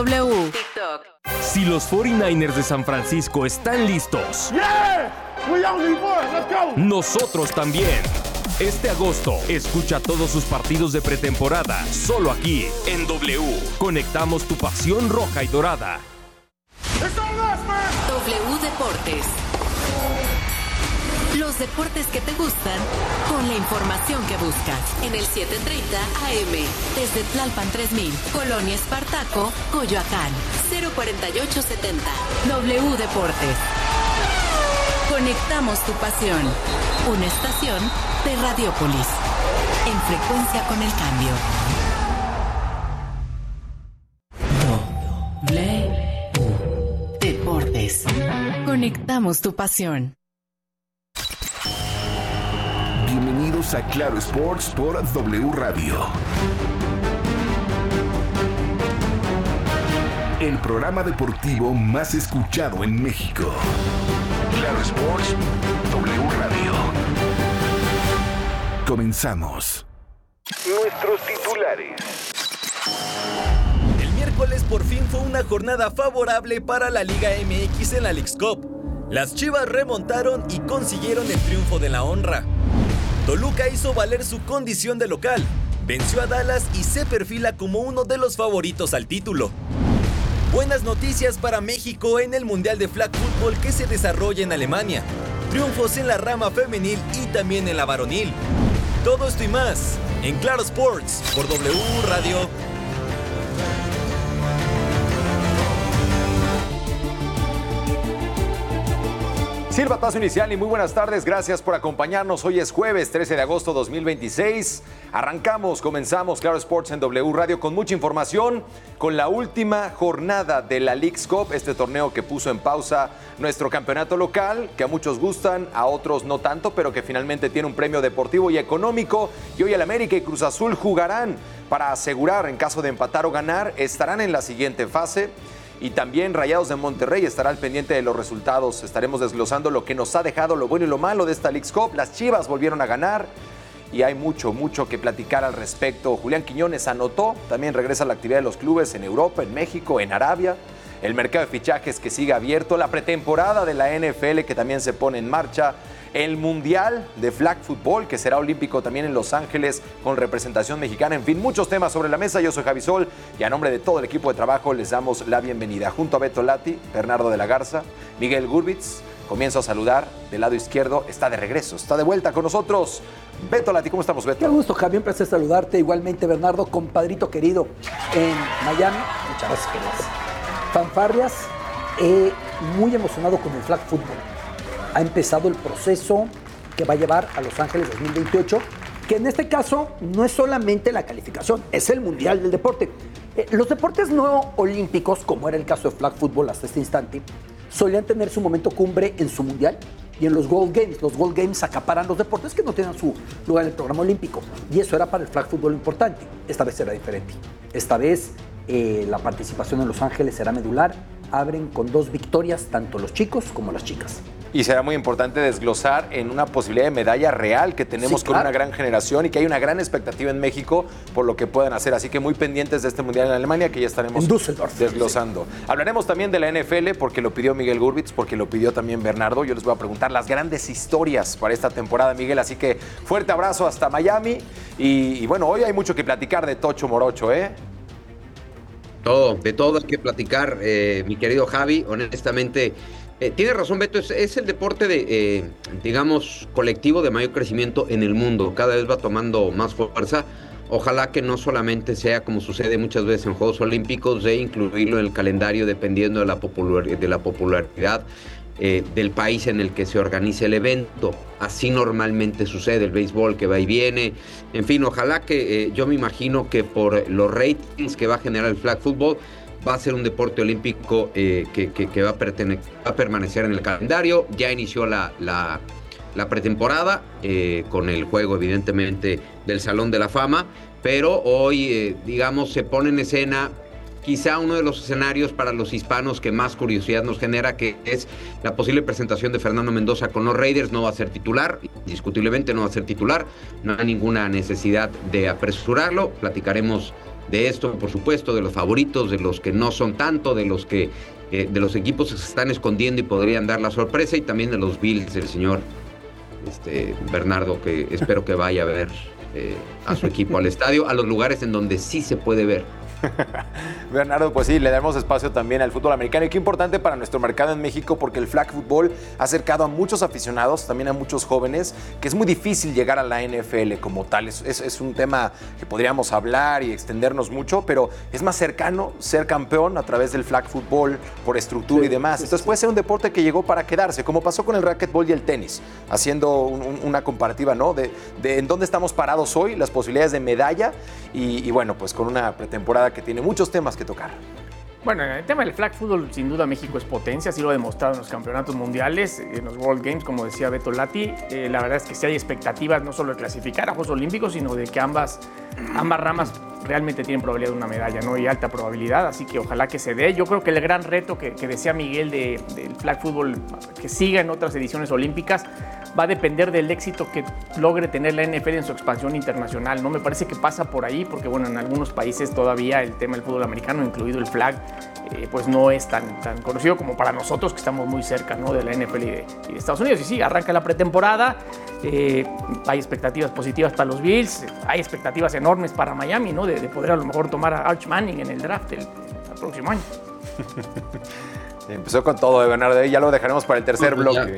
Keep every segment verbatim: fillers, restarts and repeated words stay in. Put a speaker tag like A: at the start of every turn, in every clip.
A: W. TikTok.
B: Si los cuarenta y nueve ers de San Francisco están listos,
C: Yeah! We only one. Let's go.
B: Nosotros también. Este agosto, escucha todos sus partidos de pretemporada, solo aquí, en W. Conectamos tu pasión roja y dorada.
C: It's on us, man.
A: W Deportes. Los deportes que te gustan, con la información que buscas. En el setecientos treinta A M, desde Tlalpan tres mil, Colonia Espartaco, Coyoacán, cero cuarenta y ocho setenta. W Deportes. Conectamos tu pasión. Una estación de Radiópolis. En frecuencia con el cambio. W Deportes. Conectamos tu pasión.
D: Bienvenidos a Claro Sports por W Radio. El programa deportivo más escuchado en México. Claro Sports, W Radio. Comenzamos. Nuestros titulares.
E: El miércoles por fin fue una jornada favorable para la Liga M X en la Leagues Cup. Las Chivas remontaron y consiguieron el triunfo de la honra. Toluca hizo valer su condición de local, venció a Dallas y se perfila como uno de los favoritos al título. Buenas noticias para México en el Mundial de Flag Football que se desarrolla en Alemania. Triunfos en la rama femenil y también en la varonil. Todo esto y más en Claro Sports por W Radio.
F: Silbatazo inicial y muy buenas tardes, gracias por acompañarnos. Hoy es jueves trece de agosto de dos mil veintiséis. Arrancamos, comenzamos Claro Sports en W Radio con mucha información, con la última jornada de la Leagues Cup, este torneo que puso en pausa nuestro campeonato local, que a muchos gustan, a otros no tanto, pero que finalmente tiene un premio deportivo y económico. Y hoy el América y Cruz Azul jugarán para asegurar, en caso de empatar o ganar, estarán en la siguiente fase. Y también Rayados de Monterrey estará al pendiente de los resultados. Estaremos desglosando lo que nos ha dejado, lo bueno y lo malo de esta Leagues Cup. Las Chivas volvieron a ganar y hay mucho, mucho que platicar al respecto. Julián Quiñones anotó, también regresa a la actividad de los clubes en Europa, en México, en Arabia. El mercado de fichajes que sigue abierto, la pretemporada de la N F L que también se pone en marcha. El Mundial de Flag Football, que será olímpico también en Los Ángeles con representación mexicana. En fin, muchos temas sobre la mesa. Yo soy Javi Sol y a nombre de todo el equipo de trabajo les damos la bienvenida. Junto a Beto Lati, Bernardo de la Garza, Miguel Gurbitz, comienzo a saludar. Del lado izquierdo está de regreso, está de vuelta con nosotros. Beto Lati, ¿cómo estamos, Beto?
G: Qué gusto, Javi, un placer saludarte. Igualmente, Bernardo, compadrito querido en Miami. Muchas gracias. Fanfarrias, eh, muy emocionado con el Flag Football. Ha empezado el proceso que va a llevar a Los Ángeles dos mil veintiocho, que en este caso no es solamente la calificación, es el Mundial del Deporte. Eh, los deportes no olímpicos, como era el caso de Flag Football hasta este instante, solían tener su momento cumbre en su Mundial y en los World Games. Los World Games acaparan los deportes que no tienen su lugar en el programa olímpico. Y eso era para el Flag Football importante. Esta vez será diferente. Esta vez eh, la participación en Los Ángeles será medular. Abren con dos victorias, tanto los chicos como las chicas.
F: Y será muy importante desglosar en una posibilidad de medalla real que tenemos sí, claro. con una gran generación y que hay una gran expectativa en México por lo que puedan hacer. Así que muy pendientes de este Mundial en Alemania que ya estaremos desglosando. Sí. Hablaremos también de la N F L porque lo pidió Miguel Gurbitz, porque lo pidió también Bernardo. Yo les voy a preguntar las grandes historias para esta temporada, Miguel. Así que fuerte abrazo hasta Miami. Y, y bueno, hoy hay mucho que platicar de Tocho Morocho, ¿eh?
H: Todo, de todo hay que platicar, eh, mi querido Javi. Honestamente, eh, tiene razón Beto, es, es el deporte de, eh, digamos, colectivo de mayor crecimiento en el mundo. Cada vez va tomando más fuerza. Ojalá que no solamente sea como sucede muchas veces en Juegos Olímpicos, de incluirlo en el calendario dependiendo de la, popular, de la popularidad eh, del país en el que se organice el evento. Así normalmente sucede, el béisbol que va y viene. En fin, ojalá que eh, yo me imagino que por los ratings que va a generar el flag football va a ser un deporte olímpico eh, que, que, que va, a pertene- va a permanecer en el calendario. Ya inició la, la, la pretemporada eh, con el juego evidentemente del Salón de la Fama, pero hoy eh, digamos se pone en escena quizá uno de los escenarios para los hispanos que más curiosidad nos genera, que es la posible presentación de Fernando Mendoza con los Raiders. No va a ser titular, indiscutiblemente no va a ser titular, no hay ninguna necesidad de apresurarlo. Platicaremos de esto, por supuesto, de los favoritos, de los que no son tanto, de los que eh, de los equipos que se están escondiendo y podrían dar la sorpresa, y también de los Bills, el señor este, Bernardo, que espero que vaya a ver eh, a su equipo al estadio, a los lugares en donde sí se puede ver.
F: Bernardo, pues sí, le damos espacio también al fútbol americano, y qué importante para nuestro mercado en México, porque el flag football ha acercado a muchos aficionados, también a muchos jóvenes, que es muy difícil llegar a la N F L como tal. Es, es, es un tema que podríamos hablar y extendernos mucho, pero es más cercano ser campeón a través del flag football por estructura sí, y demás. Sí, Entonces sí. puede ser un deporte que llegó para quedarse, como pasó con el racquetball y el tenis, haciendo un, un, una comparativa, ¿no? De, de en dónde estamos parados hoy, las posibilidades de medalla, y, y bueno, pues con una pretemporada que tiene muchos temas que tocar.
I: Bueno, en el tema del flag football, sin duda México es potencia, así lo ha demostrado en los campeonatos mundiales, en los World Games, como decía Beto Lati. Eh, la verdad es que sí hay expectativas no solo de clasificar a Juegos Olímpicos, sino de que ambas, ambas ramas realmente tienen probabilidad de una medalla, ¿no? Y alta probabilidad, así que ojalá que se dé. Yo creo que el gran reto que, que decía Miguel de, del flag football, que siga en otras ediciones olímpicas, va a depender del éxito que logre tener la N F L en su expansión internacional, ¿no? Me parece que pasa por ahí, porque bueno, en algunos países todavía el tema del fútbol americano, incluido el flag, eh, pues no es tan, tan conocido como para nosotros, que estamos muy cerca, ¿no? De la N F L y de, y de Estados Unidos. Y sí, arranca la pretemporada, eh, hay expectativas positivas para los Bills, hay expectativas enormes para Miami, ¿no? De, de poder a lo mejor tomar a Arch Manning en el draft el, el próximo año.
F: Empezó con todo de Bernardo, ya lo dejaremos para el tercer no, bloque.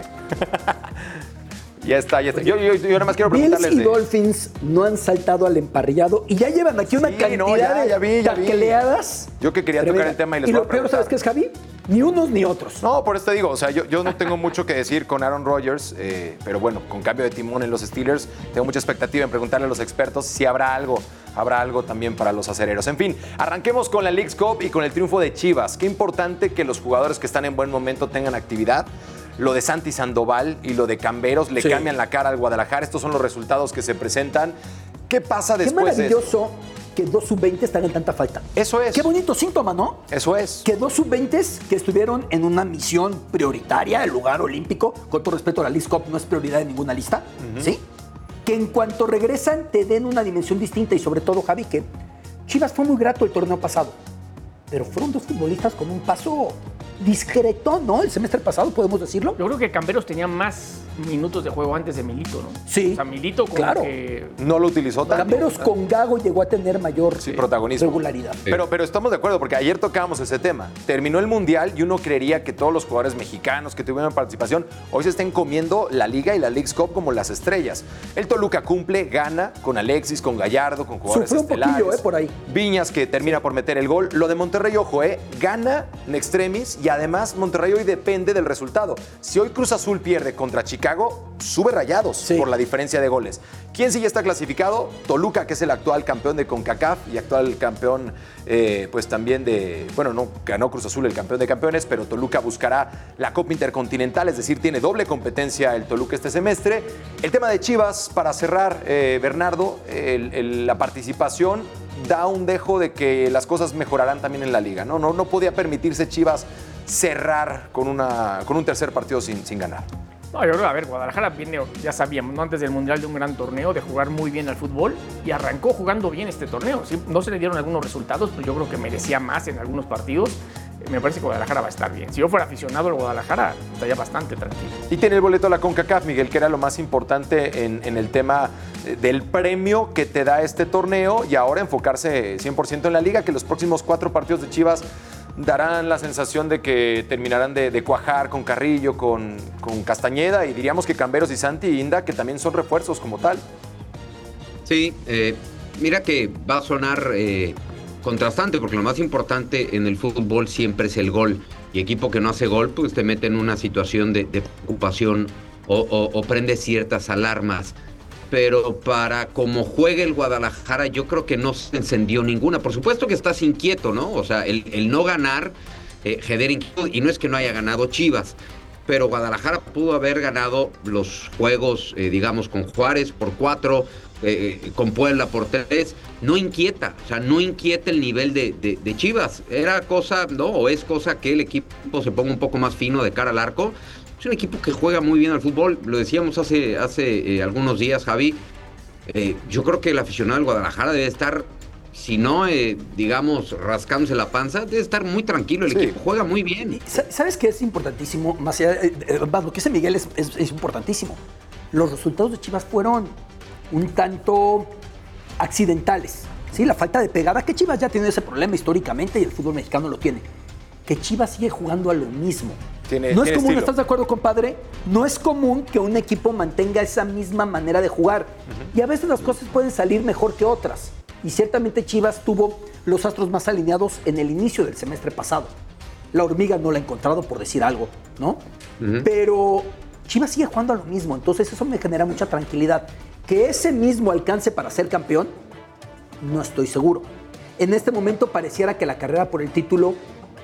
F: Ya está, ya está. Yo, yo, yo nada más quiero preguntarles.
G: Bills y
F: de...
G: Dolphins no han saltado al emparrillado y ya llevan aquí una sí, cantidad no, ya, ya vi, ya de tacleadas.
F: Yo que quería tremenda. tocar el tema y les
G: y
F: voy
G: lo
F: a
G: peor, ¿sabes qué es, Javi? Ni unos ni otros.
F: No, por eso te digo, o sea, yo, yo no tengo mucho que decir con Aaron Rodgers, eh, pero bueno, con cambio de timón en los Steelers, tengo mucha expectativa en preguntarle a los expertos si habrá algo, habrá algo también para los acereros. En fin, arranquemos con la Leagues Cup y con el triunfo de Chivas. Qué importante que los jugadores que están en buen momento tengan actividad. Lo de Santi Sandoval y lo de Camberos le sí. cambian la cara al Guadalajara. Estos son los resultados que se presentan. ¿Qué pasa después de
G: Qué maravilloso que dos sub veinte están en tanta falta.
F: Eso es.
G: Qué bonito síntoma, ¿no?
F: Eso es.
G: Que dos sub veinte que estuvieron en una misión prioritaria, el lugar olímpico, con todo respeto a la Leagues Cup, no es prioridad en ninguna lista, uh-huh. ¿sí? Que en cuanto regresan te den una dimensión distinta y sobre todo, Javi, que Chivas fue muy grato el torneo pasado, pero fueron dos futbolistas con un paso discreto, ¿no? El semestre pasado, podemos decirlo.
I: Yo creo que Camberos tenía más minutos de juego antes de Milito, ¿no?
G: Sí.
I: O sea, Milito como
G: claro.
I: que...
F: No lo utilizó tanto.
G: Camberos con Gago llegó a tener mayor
F: sí, protagonismo.
G: regularidad.
F: Sí. Pero, pero estamos de acuerdo, porque ayer tocábamos ese tema. Terminó el Mundial y uno creería que todos los jugadores mexicanos que tuvieron participación hoy se estén comiendo la Liga y la Leagues Cup como las estrellas. El Toluca cumple, gana con Alexis, con Gallardo, con jugadores
G: Sufrió
F: estelares.
G: un poquillo, eh, por ahí.
F: Viñas, que termina por meter el gol. Lo de Monterrey, ojo, eh, gana en extremis y además Monterrey hoy depende del resultado. Si hoy Cruz Azul pierde contra Chicago, sube Rayados sí. por la diferencia de goles. ¿Quién sí ya está clasificado? Toluca, que es el actual campeón de CONCACAF y actual campeón, eh, pues también de... Bueno, no ganó Cruz Azul el campeón de campeones, pero Toluca buscará la Copa Intercontinental, es decir, tiene doble competencia el Toluca este semestre. El tema de Chivas, para cerrar, eh, Bernardo, el, el, la participación da un dejo de que las cosas mejorarán también en la liga, ¿no? No, no podía permitirse Chivas cerrar con, una, con un tercer partido sin, sin ganar.
I: No, yo creo, a ver, Guadalajara viene, ya sabíamos, ¿no? Antes del Mundial, de un gran torneo, de jugar muy bien al fútbol y arrancó jugando bien este torneo. Sí, no se le dieron algunos resultados, pero yo creo que merecía más en algunos partidos. Me parece que Guadalajara va a estar bien. Si yo fuera aficionado al Guadalajara, estaría bastante tranquilo.
F: Y tiene el boleto a la CONCACAF, Miguel, que era lo más importante en, en el tema del premio que te da este torneo y ahora enfocarse cien por ciento en la liga, que los próximos cuatro partidos de Chivas darán la sensación de que terminarán de, de cuajar con Carrillo, con, con Castañeda y diríamos que Camberos y Santi y Inda, que también son refuerzos como tal.
H: Sí, eh, mira que va a sonar eh, contrastante porque lo más importante en el fútbol siempre es el gol y equipo que no hace gol pues te mete en una situación de, de preocupación o, o, o prende ciertas alarmas. Pero para como juegue el Guadalajara, yo creo que no se encendió ninguna. Por supuesto que estás inquieto, ¿no? O sea, el, el no ganar eh, genera inquietud. Y no es que no haya ganado Chivas, pero Guadalajara pudo haber ganado los juegos, eh, digamos, con Juárez por cuatro, eh, con Puebla por tres. No inquieta, o sea, no inquieta el nivel de, de, de Chivas. Era cosa, ¿no? O es cosa que el equipo se ponga un poco más fino de cara al arco. Es un equipo que juega muy bien al fútbol, lo decíamos hace, hace eh, algunos días, Javi. Eh, yo creo que el aficionado del Guadalajara debe estar si no, eh, digamos, rascándose la panza, debe estar muy tranquilo. El
G: Sí.
H: equipo juega muy bien.
G: ¿Sabes qué es importantísimo? Más allá, eh, eh, más lo que dice Miguel es, es, es importantísimo. Los resultados de Chivas fueron un tanto accidentales. ¿Sí? La falta de pegada, que Chivas ya tiene ese problema históricamente y el fútbol mexicano lo tiene. Que Chivas sigue jugando a lo mismo.
F: Tiene,
G: no es
F: tiene
G: común,
F: estilo.
G: ¿estás de acuerdo, compadre? No es común que un equipo mantenga esa misma manera de jugar. Uh-huh. Y a veces las cosas pueden salir mejor que otras. Y ciertamente Chivas tuvo los astros más alineados en el inicio del semestre pasado. La hormiga no la ha encontrado, por decir algo, ¿no? Uh-huh. Pero Chivas sigue jugando a lo mismo. Entonces eso me genera mucha tranquilidad. Que ese mismo alcance para ser campeón, no estoy seguro. En este momento pareciera que la carrera por el título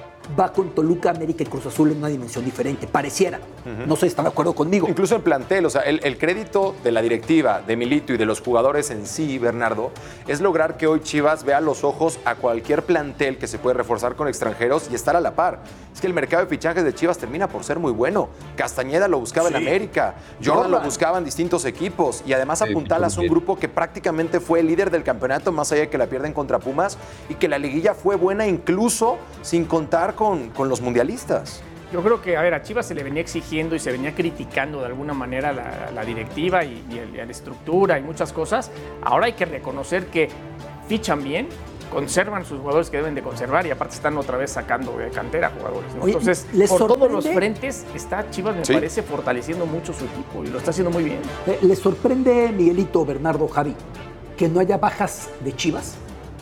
G: va con Toluca, América y Cruz Azul en una dimensión diferente. Pareciera. Uh-huh. No sé si están de acuerdo conmigo.
F: Incluso el plantel, o sea, el, el crédito de la directiva, de Milito y de los jugadores en sí, Bernardo, es lograr que hoy Chivas vea a los ojos a cualquier plantel que se puede reforzar con extranjeros y estar a la par. Es que el mercado de fichajes de Chivas termina por ser muy bueno. Castañeda lo buscaba sí. en América, Jordan, Jordan lo buscaba en distintos equipos y además apuntalas a un grupo que prácticamente fue el líder del campeonato, más allá de que la pierden contra Pumas, y que la liguilla fue buena incluso sin contar Con, con los mundialistas.
I: Yo creo que, a ver, a Chivas se le venía exigiendo y se venía criticando de alguna manera la, la directiva y, y, el, y la estructura y muchas cosas. Ahora hay que reconocer que fichan bien, conservan sus jugadores que deben de conservar y aparte están otra vez sacando de cantera jugadores, ¿no?
G: Oye,
I: entonces,
G: ¿les
I: por
G: sorprende?
I: todos los frentes está Chivas, me
F: sí.
I: parece, fortaleciendo mucho su equipo y lo está haciendo muy bien.
G: ¿Les sorprende, Miguelito, Bernardo, Javi, que no haya bajas de Chivas?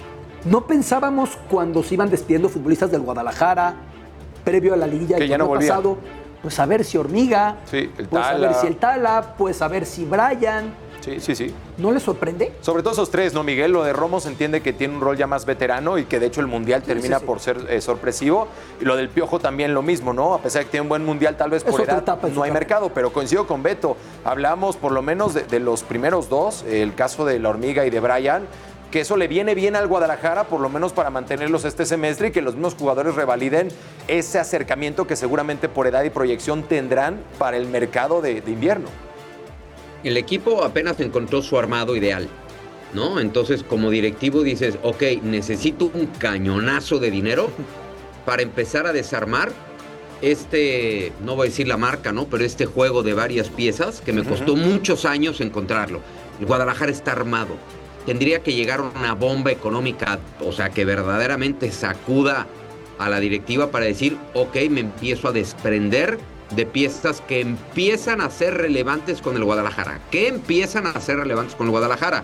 G: ¿No pensábamos cuando se iban despidiendo futbolistas del Guadalajara, previo a la liguilla del año pasado, pues a ver si Hormiga,
F: sí, el
G: pues
F: Tala.
G: a ver si el Tala, pues a ver si Brian?
F: Sí, sí, sí.
G: ¿No les sorprende?
F: Sobre todo esos tres, ¿no, Miguel? Lo de Romo se entiende que tiene un rol ya más veterano y que de hecho el Mundial termina sí, sí, sí. por ser eh, sorpresivo. Y lo del Piojo también lo mismo, ¿no? A pesar de que tiene un buen Mundial, tal vez por edad etapa, no hay etapa. mercado, pero coincido con Beto. Hablamos por lo menos de, de los primeros dos, el caso de la Hormiga y de Brian, que eso le viene bien al Guadalajara, por lo menos para mantenerlos este semestre y que los mismos jugadores revaliden ese acercamiento que seguramente por edad y proyección tendrán para el mercado de, de invierno.
H: El equipo apenas encontró su armado ideal, ¿no? Entonces, como directivo dices, ok, necesito un cañonazo de dinero para empezar a desarmar este, no voy a decir la marca, ¿no? Pero este juego de varias piezas que me costó uh-huh. muchos años encontrarlo. El Guadalajara está armado. Tendría que llegar una bomba económica, o sea, que verdaderamente sacuda a la directiva para decir, ok, me empiezo a desprender de piezas que empiezan a ser relevantes con el Guadalajara. ¿Qué empiezan a ser relevantes con el Guadalajara?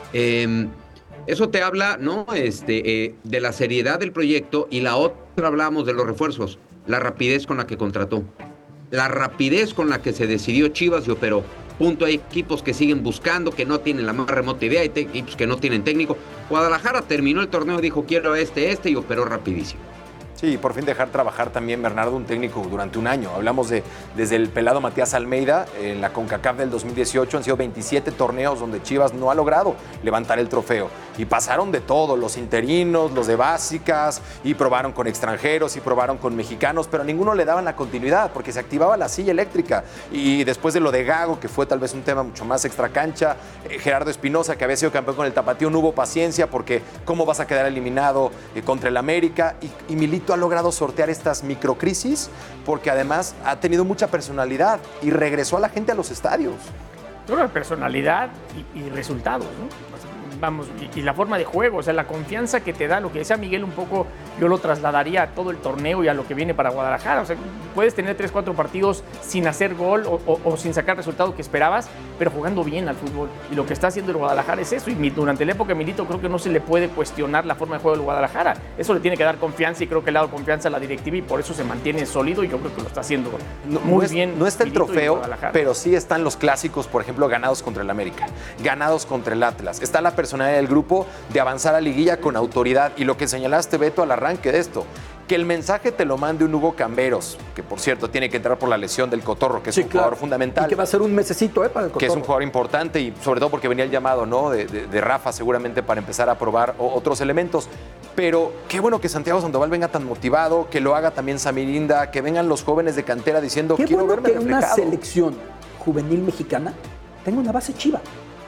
H: Eh, eso te habla, ¿no? Este, eh, de la seriedad del proyecto y la otra hablamos de los refuerzos, la rapidez con la que contrató, la rapidez con la que se decidió Chivas y operó. Punto, hay equipos que siguen buscando, que no tienen la más remota idea, hay equipos que no tienen técnico. Guadalajara terminó el torneo, dijo quiero este, este y operó rapidísimo.
F: Sí, por fin dejar trabajar también, Bernardo, un técnico durante un año. Hablamos de desde el pelado Matías Almeida, en la CONCACAF del dos mil dieciocho, han sido veintisiete torneos donde Chivas no ha logrado levantar el trofeo. Y pasaron de todo, los interinos, los de básicas, y probaron con extranjeros, y probaron con mexicanos, pero a ninguno le daban la continuidad, porque se activaba la silla eléctrica. Y después de lo de Gago, que fue tal vez un tema mucho más extracancha, eh, Gerardo Espinosa, que había sido campeón con el Tapatío, no hubo paciencia, porque ¿cómo vas a quedar eliminado eh, contra el América? Y, y Milito ha logrado sortear estas microcrisis porque además ha tenido mucha personalidad y regresó a la gente a los estadios.
I: Yo creo que personalidad y, y resultados, ¿no? Vamos, y, y la forma de juego, o sea, la confianza que te da, lo que decía Miguel un poco, yo lo trasladaría a todo el torneo y a lo que viene para Guadalajara. O sea, puedes tener tres, cuatro partidos sin hacer gol o, o, o sin sacar el resultado que esperabas, pero jugando bien al fútbol. Y lo que está haciendo el Guadalajara es eso. Y durante la época de Milito creo que no se le puede cuestionar la forma de juego del Guadalajara. Eso le tiene que dar confianza y creo que le ha dado confianza a la directiva y por eso se mantiene sólido y yo creo que lo está haciendo
F: no,
I: muy
F: no es,
I: bien.
F: No está el trofeo,
I: pero
F: sí están los clásicos, por ejemplo, ganados contra el América, ganados contra el Atlas. Está la personalidad del grupo de avanzar a liguilla con autoridad. Y lo que señalaste, Beto, al arranque de esto, que el mensaje te lo mande un Hugo Camberos, que por cierto tiene que entrar por la lesión del Cotorro, que es sí, un claro. jugador fundamental.
G: Y que va a ser un mesecito ¿eh? para el Cotorro.
F: Que es un jugador importante y sobre todo porque venía el llamado, ¿no? de, de, de Rafa seguramente para empezar a probar otros elementos. Pero qué bueno que Santiago Sandoval venga tan motivado, que lo haga también Samirinda, que vengan los jóvenes de cantera diciendo
G: qué
F: quiero
G: bueno
F: verme
G: que
F: reflejado.
G: Una selección juvenil mexicana tenga una base chiva.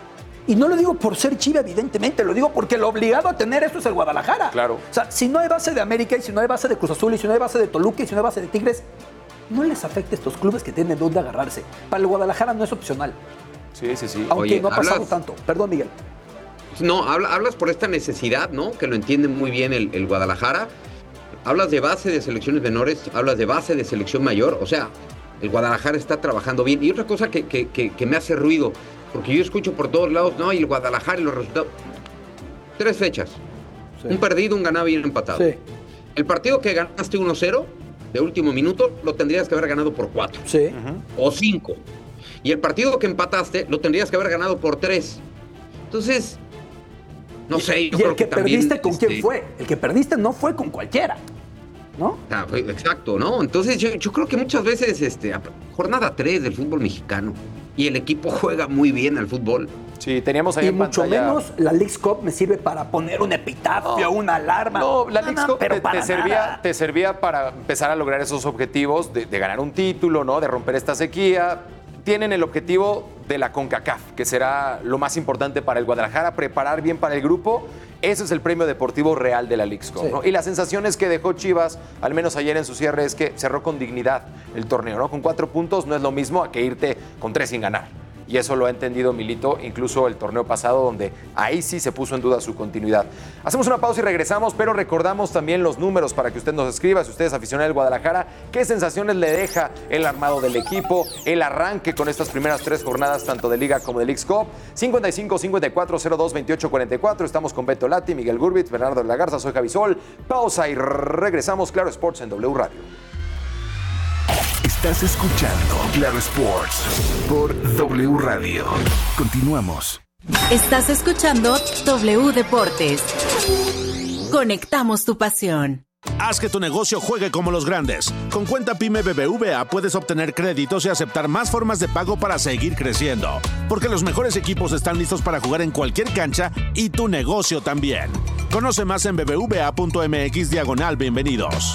G: Y no lo digo por ser Chiva, evidentemente, lo digo porque lo obligado a tener esto es el Guadalajara.
F: Claro.
G: O sea, si no hay base de América y si no hay base de Cruz Azul y si no hay base de Toluca y si no hay base de Tigres, no les afecta a estos clubes que tienen dónde agarrarse. Para el Guadalajara no es opcional.
F: Sí, sí, sí.
G: Aunque
H: Oye,
G: no ha pasado
H: hablas...
G: tanto. Perdón, Miguel.
H: No, habla, hablas por esta necesidad, ¿no? Que lo entiende muy bien el, el Guadalajara. Hablas de base de selecciones menores, hablas de base de selección mayor. O sea, el Guadalajara está trabajando bien. Y otra cosa que, que, que, que me hace ruido, porque yo escucho por todos lados, no, y el Guadalajara y los resultados. Tres fechas. Sí. Un perdido, un ganado y un empatado. Sí. El partido que ganaste uno cero, de último minuto, lo tendrías que haber ganado por cuatro.
G: Sí.
H: Uh-huh. O cinco. Y el partido que empataste, lo tendrías que haber ganado por tres. Entonces, no
G: y,
H: sé. Yo
G: y
H: creo
G: el que,
H: que también,
G: perdiste, ¿con
H: este,
G: quién fue? El que perdiste no fue con cualquiera, ¿no?
H: Ah, exacto, ¿no? Entonces, yo, yo creo que muchas veces, este, jornada tres del fútbol mexicano, y el equipo juega muy bien al fútbol.
F: Sí, teníamos ahí
G: y
F: en
G: mucho
F: pantalla...
G: menos la Leagues Cup me sirve para poner un epitafio, no, una alarma.
F: No, la
G: no,
F: Leagues
G: no,
F: Cup te, te, servía, te servía para empezar a lograr esos objetivos de, de ganar un título, ¿no? De romper esta sequía. Tienen el objetivo de la CONCACAF, que será lo más importante para el Guadalajara, preparar bien para el grupo. Ese es el premio deportivo real de la Leagues Cup, sí. ¿no? Y las sensaciones que dejó Chivas, al menos ayer en su cierre, es que cerró con dignidad el torneo, ¿no? Con cuatro puntos no es lo mismo a que irte con tres sin ganar. Y eso lo ha entendido Milito, incluso el torneo pasado, donde ahí sí se puso en duda su continuidad. Hacemos una pausa y regresamos, pero recordamos también los números para que usted nos escriba, si usted es aficionado del Guadalajara, qué sensaciones le deja el armado del equipo, el arranque con estas primeras tres jornadas, tanto de Liga como de Leagues Cup. cincuenta y cinco, cincuenta y cuatro, cero dos, veintiocho, cuarenta y cuatro. Estamos con Beto Lati, Miguel Gurbitz, Bernardo de la Garza, soy Javi Sol. Pausa y regresamos. Claro Sports en W Radio.
D: Estás escuchando Claro Sports por W Radio. Continuamos.
A: Estás escuchando W Deportes. Conectamos tu pasión.
J: Haz que tu negocio juegue como los grandes. Con cuenta PYME B B V A puedes obtener créditos y aceptar más formas de pago para seguir creciendo. Porque los mejores equipos están listos para jugar en cualquier cancha y tu negocio también. Conoce más en bbva.mx diagonal bienvenidos.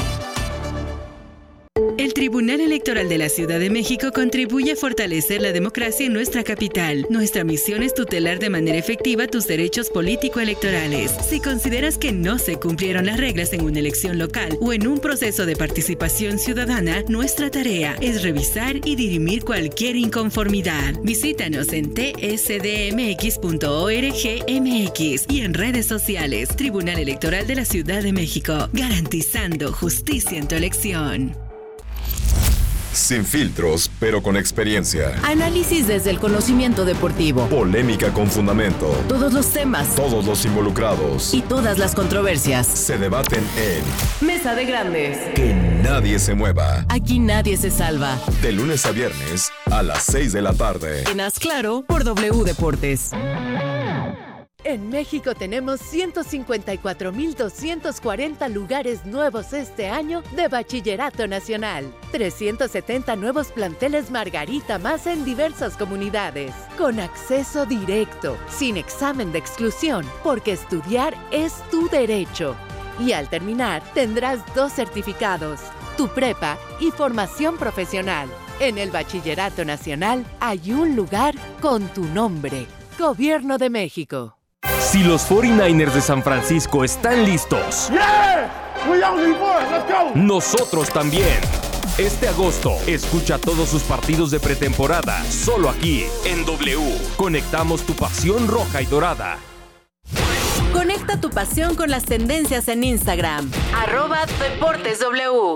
K: El Tribunal Electoral de la Ciudad de México contribuye a fortalecer la democracia en nuestra capital. Nuestra misión es tutelar de manera efectiva tus derechos político-electorales. Si consideras que no se cumplieron las reglas en una elección local o en un proceso de participación ciudadana, nuestra tarea es revisar y dirimir cualquier inconformidad. Visítanos en t s d m x punto org m x y en redes sociales. Tribunal Electoral de la Ciudad de México, garantizando justicia en tu elección.
L: Sin filtros, pero con experiencia.
A: Análisis desde el conocimiento deportivo.
L: Polémica con fundamento.
A: Todos los temas.
L: Todos los involucrados.
A: Y todas las controversias.
L: Se debaten en
A: Mesa de Grandes.
L: Que nadie se mueva.
A: Aquí nadie se salva.
L: De lunes a viernes a las seis de la tarde.
A: En Haz Claro por W Deportes.
M: En México tenemos ciento cincuenta y cuatro mil doscientos cuarenta lugares nuevos este año de Bachillerato Nacional. trescientos setenta nuevos planteles Margarita más en diversas comunidades. Con acceso directo, sin examen de exclusión, porque estudiar es tu derecho. Y al terminar, tendrás dos certificados, tu prepa y formación profesional. En el Bachillerato Nacional hay un lugar con tu nombre. Gobierno de México.
B: Si los cuarenta y nueve ers de San Francisco están listos,
C: Yeah! We only won. Let's go.
B: Nosotros también. Este agosto, escucha todos sus partidos de pretemporada, solo aquí, en W. Conectamos tu pasión roja y dorada.
A: Conecta tu pasión con las tendencias en Instagram. Arroba Deportes W.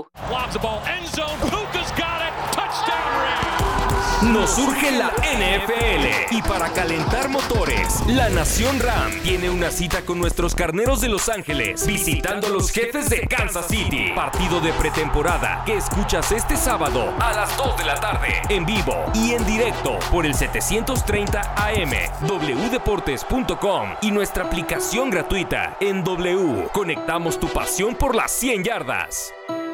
B: Nos surge la N F L y para calentar motores, la Nación Ram tiene una cita con nuestros carneros de Los Ángeles, visitando a los Jefes de Kansas City. Partido de pretemporada que escuchas este sábado a las dos de la tarde, en vivo y en directo por el setecientos treinta A M, w deportes punto com y nuestra aplicación gratuita en W. Conectamos tu pasión por las cien yardas.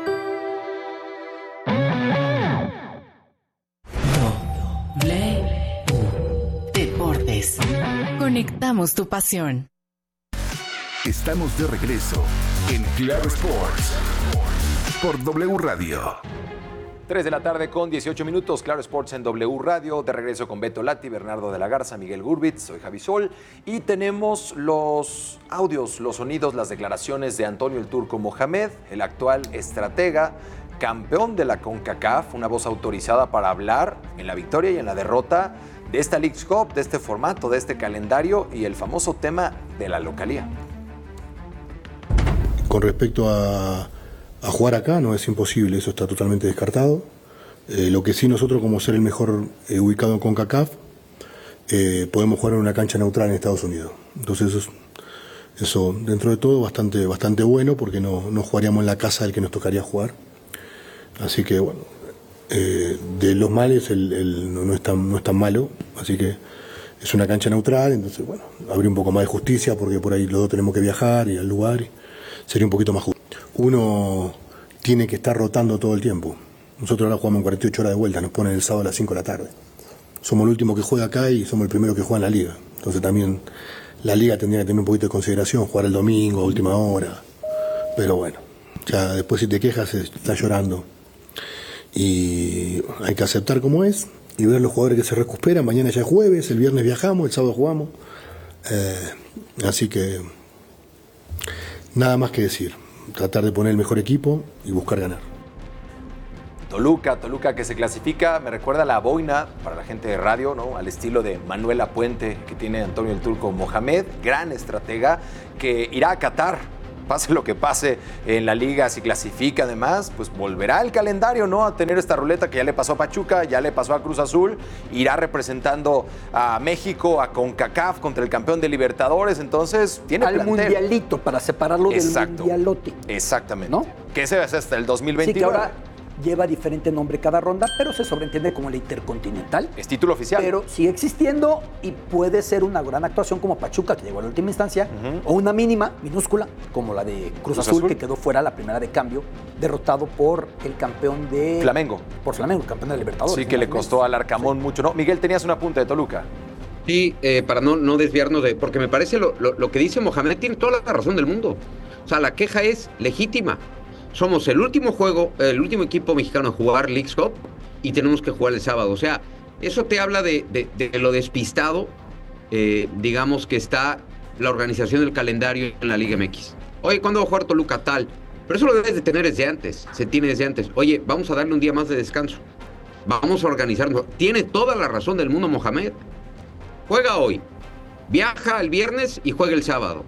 A: Deportes. Conectamos tu pasión.
D: Estamos de regreso en Claro Sports por W Radio.
F: tres de la tarde con dieciocho minutos, Claro Sports en W Radio, de regreso con Beto Lati, Bernardo de la Garza, Miguel Gurbitz, soy Javi Sol, y tenemos los audios, los sonidos, las declaraciones de Antonio el Turco Mohamed, el actual estratega, campeón de la CONCACAF, una voz autorizada para hablar en la victoria y en la derrota de esta Leagues Cup, de este formato, de este calendario y el famoso tema de la localía.
N: Con respecto a, a jugar acá, no es imposible, eso está totalmente descartado. Eh, lo que sí, nosotros, como ser el mejor eh, ubicado en CONCACAF, eh, podemos jugar en una cancha neutral en Estados Unidos. Entonces eso, eso dentro de todo, bastante, bastante bueno, porque no, no jugaríamos en la casa del que nos tocaría jugar. Así que, bueno, eh, de los males el, el, no, no, es tan, no es tan malo, así que es una cancha neutral, entonces, bueno, habría un poco más de justicia, porque por ahí los dos tenemos que viajar y al lugar, y sería un poquito más justo. Uno tiene que estar rotando todo el tiempo. Nosotros ahora jugamos en cuarenta y ocho horas de vuelta, nos ponen el sábado a las cinco de la tarde. Somos el último que juega acá y somos el primero que juega en la liga. Entonces también la liga tendría que tener un poquito de consideración, jugar el domingo, a última hora. Pero bueno, ya después si te quejas estás llorando. Y hay que aceptar como es y ver los jugadores que se recuperan. Mañana ya es jueves, el viernes viajamos, el sábado jugamos. Eh, así que nada más que decir. Tratar de poner el mejor equipo y buscar ganar.
F: Toluca, Toluca que se clasifica, me recuerda a la boina para la gente de radio, ¿no? Al estilo de Manuela Puente que tiene Antonio el Turco Mohamed, gran estratega que irá a Qatar, pase lo que pase en la liga, si clasifica además, pues volverá al calendario, ¿no? A tener esta ruleta que ya le pasó a Pachuca, ya le pasó a Cruz Azul, irá representando a México, a CONCACAF contra el campeón de Libertadores, entonces tiene
G: al
F: plantel.
G: Mundialito, para separarlo
F: Exacto.
G: del mundialote.
F: Exactamente.
G: ¿No?
F: Que ese va a ser hasta el dos mil veintinueve.
G: Sí, que ahora lleva diferente nombre cada ronda, pero se sobreentiende como la Intercontinental.
F: Es título oficial.
G: Pero sigue existiendo y puede ser una gran actuación como Pachuca, que llegó a la última instancia, uh-huh. o una mínima, minúscula, como la de Cruz, Cruz Azul, Azul, que quedó fuera la primera de cambio, derrotado por el campeón de...
F: Flamengo.
G: Por Flamengo, el campeón de Libertadores.
F: Sí, que le costó meses. al Arcamón sí. mucho, ¿no? Miguel, tenías una punta de Toluca.
H: Sí, eh, para no, no desviarnos de... Porque me parece lo, lo, lo que dice Mohamed tiene toda la razón del mundo. O sea, la queja es legítima. Somos el último juego, el último equipo mexicano a jugar Leagues Cup y tenemos que jugar el sábado. O sea, eso te habla de, de, de lo despistado, eh, digamos, que está la organización del calendario en la Liga M X. Oye, ¿cuándo va a jugar Toluca tal? Pero eso lo debes de tener desde antes, se tiene desde antes. Oye, vamos a darle un día más de descanso. Vamos a organizarnos. Tiene toda la razón del mundo Mohamed. Juega hoy, viaja el viernes y juega el sábado.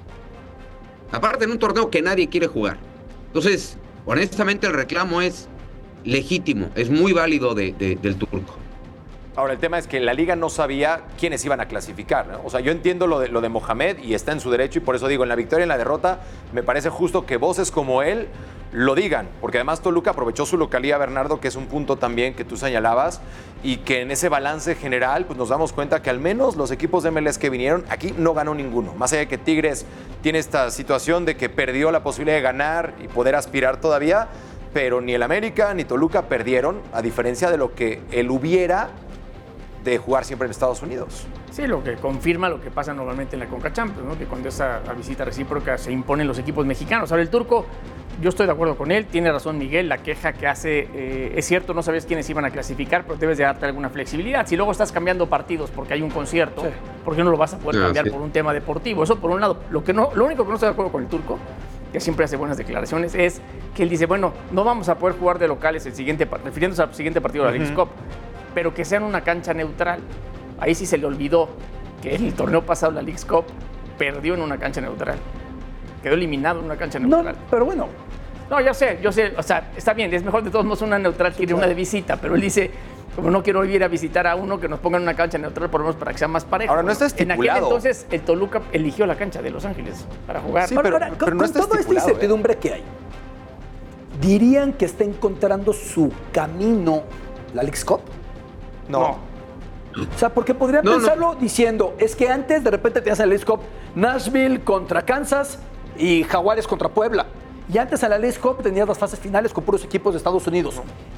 H: Aparte en un torneo que nadie quiere jugar. Entonces, honestamente el reclamo es legítimo, es muy válido de, de, del Turco.
F: Ahora, el tema es que la liga no sabía quiénes iban a clasificar, ¿no? O sea, yo entiendo lo de, lo de Mohamed y está en su derecho y por eso digo, en la victoria y en la derrota, me parece justo que voces como él lo digan, porque además Toluca aprovechó su localía, Bernardo, que es un punto también que tú señalabas, y que en ese balance general, pues nos damos cuenta que al menos los equipos de M L S que vinieron, aquí no ganó ninguno. Más allá de que Tigres tiene esta situación de que perdió la posibilidad de ganar y poder aspirar todavía, pero ni el América ni Toluca perdieron, a diferencia de lo que él hubiera de jugar siempre en Estados Unidos.
I: Sí, lo que confirma lo que pasa normalmente en la Conca Champions, ¿no? Que cuando esa visita recíproca se imponen los equipos mexicanos. Ahora el Turco, yo estoy de acuerdo con él, tiene razón Miguel, la queja que hace, eh, es cierto, no sabes quiénes iban a clasificar, pero debes de darte alguna flexibilidad. Si luego estás cambiando partidos porque hay un concierto, sí. ¿por qué no lo vas a poder no, cambiar sí. por un tema deportivo? Eso por un lado. Lo, que no, lo único que no estoy de acuerdo con el Turco, que siempre hace buenas declaraciones, es que él dice, bueno, no vamos a poder jugar de locales el siguiente, refiriéndose al siguiente partido de la uh-huh. Leagues Cup, pero que sea en una cancha neutral. Ahí sí se le olvidó que en el torneo pasado, la Leagues Cup, perdió en una cancha neutral. Quedó eliminado en una cancha neutral.
G: No, pero bueno.
I: No, yo sé, yo sé, o sea, está bien, es mejor de todos modos una neutral que ir una de visita, pero él dice, como no quiero ir a visitar a uno, que nos pongan una cancha neutral por lo menos para que sea más parejo.
F: Ahora no está estipulado.
I: En aquel entonces, el Toluca eligió la cancha de Los Ángeles para jugar.
G: Sí, pero, ahora, pero con, no está con toda esta incertidumbre ¿eh? que hay, ¿dirían que está encontrando su camino la Leagues Cup?
F: No.
I: no.
G: O sea, porque podría no, pensarlo no. diciendo, es que antes de repente tenías en la Leagues Cup Nashville contra Kansas y Jaguares contra Puebla. Y antes en la Leagues Cup tenías las fases finales con puros equipos de Estados Unidos.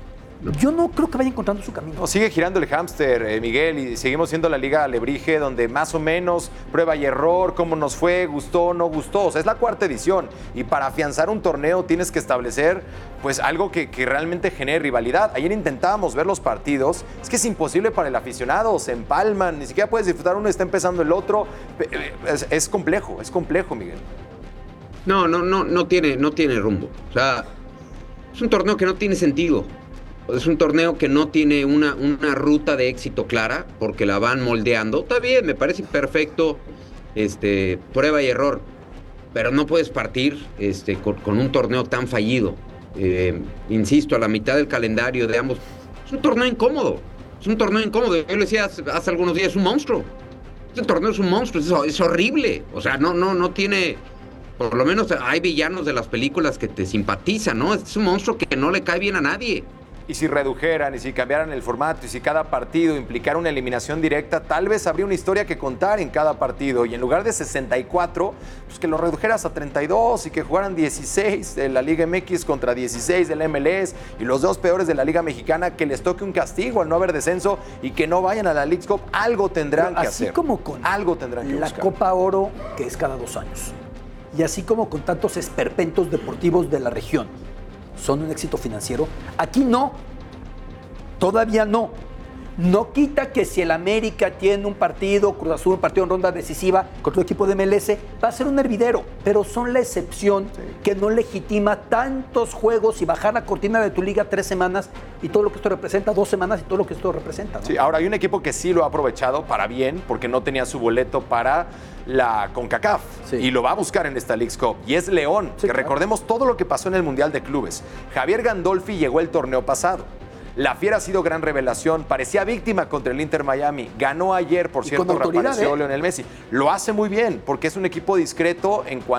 H: ¿no?
G: Yo no creo que vaya encontrando su camino.
F: No, sigue girando el hámster, eh, Miguel, y seguimos siendo la Liga Alebrije, donde más o menos prueba y error, cómo nos fue, gustó, no gustó. O sea, es la cuarta edición, y para afianzar un torneo tienes que establecer pues algo que, que realmente genere rivalidad. Ayer intentábamos ver los partidos, es que es imposible para el aficionado, se empalman, ni siquiera puedes disfrutar uno, está empezando el otro. Es, es complejo, es complejo, Miguel.
H: No, no, no, no tiene, no tiene rumbo. O sea, es un torneo que no tiene sentido. Es un torneo que no tiene una, una ruta de éxito clara, porque la van moldeando. Está bien, me parece perfecto, este, prueba y error, pero no puedes partir este, con, con un torneo tan fallido. Eh, insisto, a la mitad del calendario de ambos. Es un torneo incómodo. Es un torneo incómodo. Yo le decía hace, hace algunos días, es un monstruo. Este torneo es un monstruo, es, es horrible. O sea, no, no, no tiene... Por lo menos hay villanos de las películas que te simpatizan, ¿no? Es un monstruo que no le cae bien a nadie.
F: Y si redujeran, y si cambiaran el formato, y si cada partido implicara una eliminación directa, tal vez habría una historia que contar en cada partido. Y en lugar de sesenta y cuatro, pues que lo redujeras a treinta y dos y que jugaran dieciséis de la Liga M X contra dieciséis de la M L S, y los dos peores de la Liga Mexicana, que les toque un castigo al no haber descenso y que no vayan a la Leagues Cup. Algo tendrán
G: Pero
F: que
G: así
F: hacer.
G: como con
F: Algo tendrán que
G: la
F: buscar.
G: Copa Oro, que es cada dos años, y así como con tantos esperpentos deportivos de la región, son un éxito financiero. Aquí no. Todavía no. No quita que si el América tiene un partido, Cruz Azul, un partido en ronda decisiva contra un equipo de M L S, va a ser un hervidero, pero son la excepción sí. que no legitima tantos juegos y bajar la cortina de tu liga tres semanas y todo lo que esto representa, dos semanas y todo lo que esto representa, ¿no?
F: Sí, ahora hay un equipo que sí lo ha aprovechado para bien, porque no tenía su boleto para la CONCACAF sí. y lo va a buscar en esta Leagues Cup, y es León, sí, que claro. recordemos todo lo que pasó en el Mundial de Clubes. Javier Gandolfi llegó el torneo pasado. La Fiera ha sido gran revelación, parecía víctima contra el Inter Miami, ganó ayer, por cierto, reapareció ¿eh? Lionel Messi. Lo hace muy bien, porque es un equipo discreto en cuanto